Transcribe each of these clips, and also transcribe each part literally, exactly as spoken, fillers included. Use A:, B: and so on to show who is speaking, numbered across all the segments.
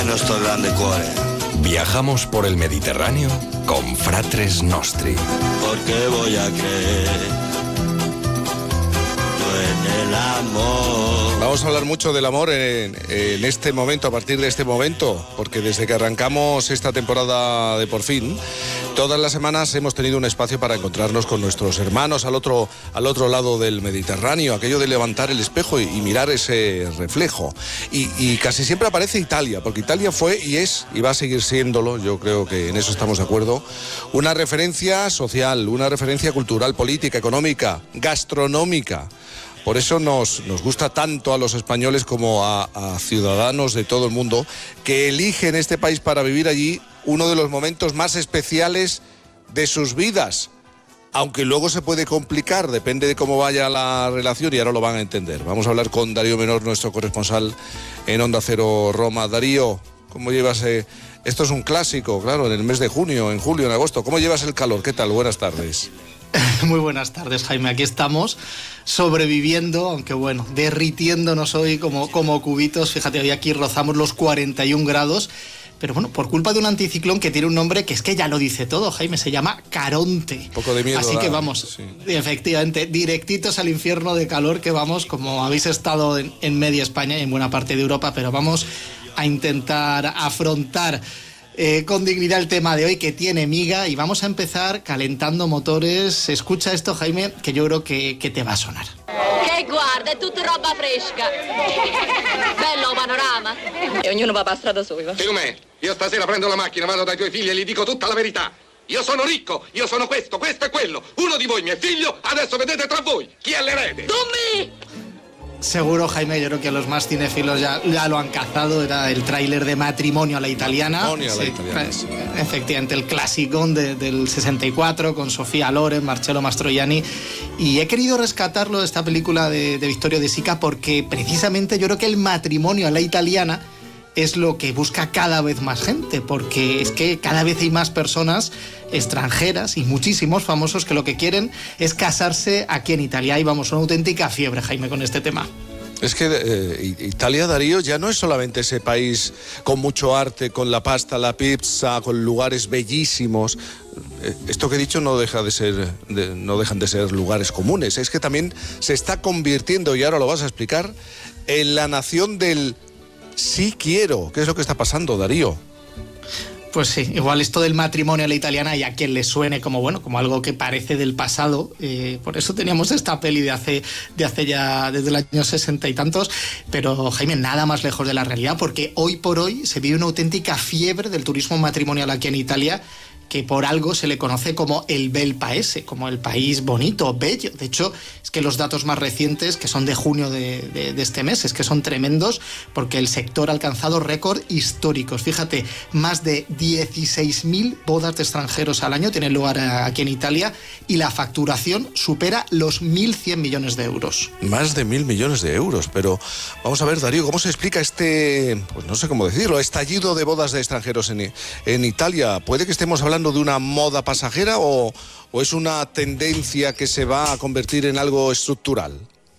A: Nostro grande cuore.
B: Viajamos por el Mediterráneo con Fratres Nostri.
A: Porque voy a creer en el amor.
C: Vamos a hablar mucho del amor en, en este momento, a partir de este momento, porque desde que arrancamos esta temporada de Por Fin, todas las semanas hemos tenido un espacio para encontrarnos con nuestros hermanos al otro, al otro lado del Mediterráneo, aquello de levantar el espejo y, y mirar ese reflejo. Y, y casi siempre aparece Italia, porque Italia fue y es, y va a seguir siéndolo, yo creo que en eso estamos de acuerdo, una referencia social, una referencia cultural, política, económica, gastronómica. Por eso nos, nos gusta tanto a los españoles como a, a ciudadanos de todo el mundo que eligen este país para vivir allí uno de los momentos más especiales de sus vidas. Aunque luego se puede complicar, depende de cómo vaya la relación y ahora lo van a entender. Vamos a hablar con Darío Menor, nuestro corresponsal en Onda Cero Roma. Darío, ¿cómo llevas? Eh? Esto es un clásico, claro, en el mes de junio, en julio, en agosto. ¿Cómo llevas el calor? ¿Qué tal? Buenas tardes.
D: Muy buenas tardes, Jaime. Aquí estamos sobreviviendo, aunque bueno, derritiéndonos hoy como, como cubitos. Fíjate, hoy aquí rozamos los cuarenta y un grados. Pero bueno, por culpa de un anticiclón que tiene un nombre que es que ya lo dice todo, Jaime, se llama Caronte.
C: Un poco de miedo.
D: Así que vamos,
C: sí.
D: Efectivamente, directitos al infierno de calor que vamos, como habéis estado en, en media España y en buena parte de Europa, pero vamos a intentar afrontar eh, con dignidad el tema de hoy que tiene miga y vamos a empezar calentando motores. Escucha esto, Jaime, que yo creo que, que te va a sonar.
E: Che guarda, è tutta roba fresca. Bello panorama. E ognuno va per strada sua.
F: Filumè, io stasera prendo la macchina, vado dai tuoi figli e gli dico tutta la verità. Io sono ricco, io sono questo, questo e quello. Uno di voi mi è figlio, adesso vedete tra voi chi è l'erede.
E: Dummi!
D: Seguro, Jaime, yo creo que los más cinéfilos ya, ya lo han cazado. Era el tráiler de Matrimonio a la Italiana.
C: Matrimonio a la
D: sí,
C: Italiana, sí.
D: Efectivamente, el clasicón de, del sesenta y cuatro con Sofía Loren, Marcello Mastroianni. Y he querido rescatarlo de esta película de, de Vittorio De Sica porque precisamente yo creo que el Matrimonio a la Italiana es lo que busca cada vez más gente, porque es que cada vez hay más personas extranjeras y muchísimos famosos que lo que quieren es casarse aquí en Italia. Y vamos, una auténtica fiebre, Jaime, con este tema.
C: Es que eh, Italia, Darío, ya no es solamente ese país con mucho arte, con la pasta, la pizza, con lugares bellísimos. Eh, esto que he dicho no deja de ser, de, no dejan de ser lugares comunes. Es que también se está convirtiendo, y ahora lo vas a explicar, en la nación del sí quiero. ¿Qué es lo que está pasando, Darío?
D: Pues sí, igual esto del matrimonio a la italiana y a quien le suene como bueno, como algo que parece del pasado. Eh, por eso teníamos esta peli de hace, de hace ya desde el año sesenta y tantos. Pero Jaime, nada más lejos de la realidad, porque hoy por hoy se vive una auténtica fiebre del turismo matrimonial aquí en Italia, que por algo se le conoce como el bel paese, como el país bonito, bello. De hecho, es que los datos más recientes, que son de junio de, de, de este mes, es que son tremendos, porque el sector ha alcanzado récord históricos. Fíjate, más de dieciséis mil bodas de extranjeros al año tienen lugar aquí en Italia y la facturación supera los mil cien millones de euros.
C: Más de mil millones de euros, pero vamos a ver, Darío, ¿cómo se explica este, pues no sé cómo decirlo, estallido de bodas de extranjeros en, en Italia? ¿Puede que estemos hablando de una moda pasajera o, o es una tendencia que se va a convertir en algo estructural?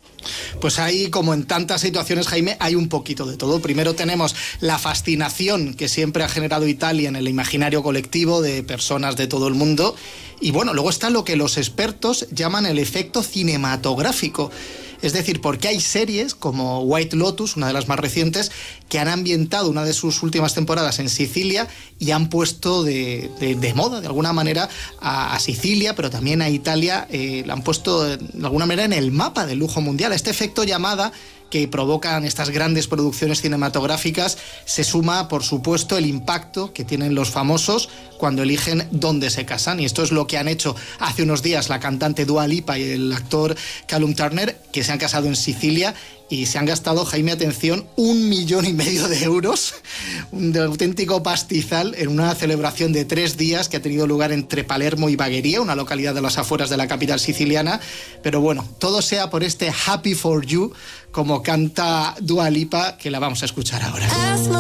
D: Pues ahí, como en tantas situaciones, Jaime, hay un poquito de todo. Primero tenemos la fascinación que siempre ha generado Italia en el imaginario colectivo de personas de todo el mundo. Y bueno, luego está lo que los expertos llaman el efecto cinematográfico. Es decir, porque hay series como White Lotus, una de las más recientes, que han ambientado una de sus últimas temporadas en Sicilia y han puesto de, de, de moda, de alguna manera, a, a Sicilia, pero también a Italia, eh, la han puesto de alguna manera en el mapa del lujo mundial. A este efecto llamada que provocan estas grandes producciones cinematográficas se suma, por supuesto, el impacto que tienen los famosos cuando eligen dónde se casan. Y esto es lo que han hecho hace unos días la cantante Dua Lipa y el actor Callum Turner, que se han casado en Sicilia y se han gastado, Jaime, atención, un millón y medio de euros, un auténtico pastizal en una celebración de tres días que ha tenido lugar entre Palermo y Bagheria, una localidad de las afueras de la capital siciliana. Pero bueno, todo sea por este Happy for You, como canta Dua Lipa, que la vamos a escuchar ahora.